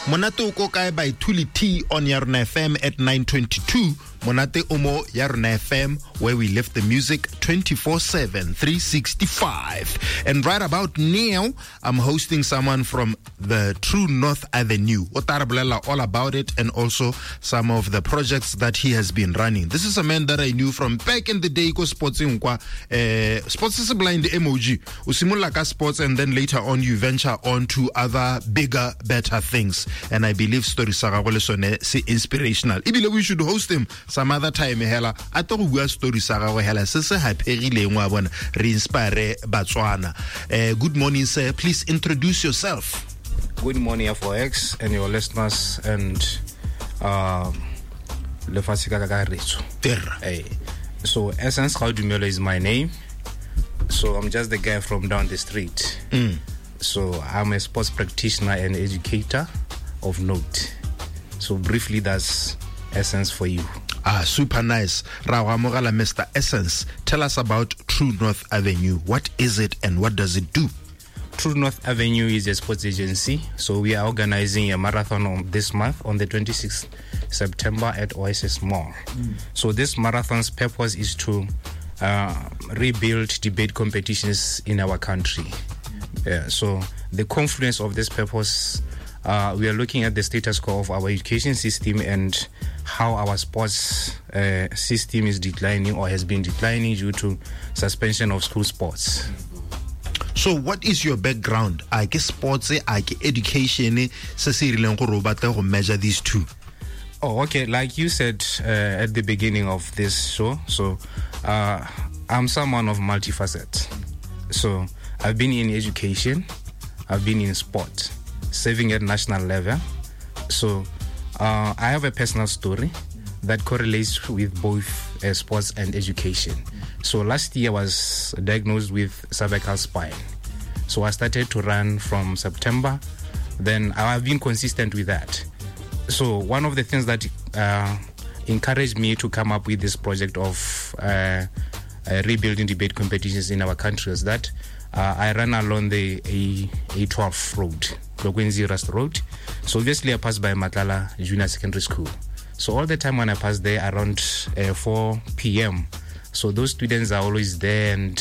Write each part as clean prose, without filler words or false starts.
Monate o ko kae by Thuli T on Yarna FM at 9:22. Monate Omo Yarna FM, where we lift the music 24/7, 365. And right about now, I'm hosting someone from the True North Avenue. Otarabulela all about it, and also some of the projects that he has been running. This is a man that I knew from back in the day. Ko sports sports is blind emoji. Usimula ka sports, and then later on you venture on to other bigger, better things. And I believe stories are inspirational. Ibile we should host him some other time. Hela ato go bua stories are hela se se haperileng wa bona re inspire Batswana. Good morning, sir. Please introduce yourself. Good morning, F4X and your listeners and Lefasika Gagaritsu. So Essence Kaudumelo is my name. So I'm just the guy from down the street. So I'm a sports practitioner and educator of note. So briefly, that's Essence for you. Super nice. Rawamogala, Mr. Essence, tell us about True North Avenue. What is it and what does it do? True North Avenue is a sports agency. So we are organizing a marathon on this month on the 26th September at Oasis Mall. So this marathon's purpose is to rebuild debate competitions in our country. So the confluence of this purpose, we are looking at the status quo of our education system and how our sports system is declining or has been declining due to suspension of school sports. So what is your background? I guess sports, I guess education, to measure these two. Oh, okay. Like you said at the beginning of this show, so I'm someone of multifaceted. So I've been in education, I've been in sport, serving at national level. So I have a personal story that correlates with both sports and education. So last year I was diagnosed with cervical spine. So I started to run from September. Then I've been consistent with that. So one of the things that encouraged me to come up with this project of rebuilding debate competitions in our country is that I ran along the A12 road, Klokwenzi Rust Road. So obviously I passed by Matlala Junior Secondary School. So all the time when I pass there around 4 p.m., so those students are always there and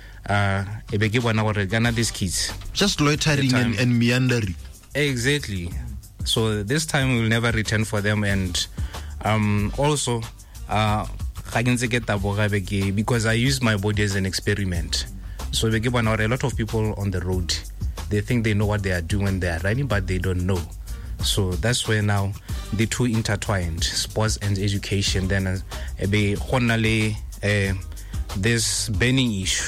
these kids. Just loitering and meandering. Exactly. So this time we'll never return for them, and also because I use my body as an experiment. So a lot of people on the road, they think they know what they are doing when they are running, but they don't know. So that's where now the two intertwined, sports and education. Then this burning issue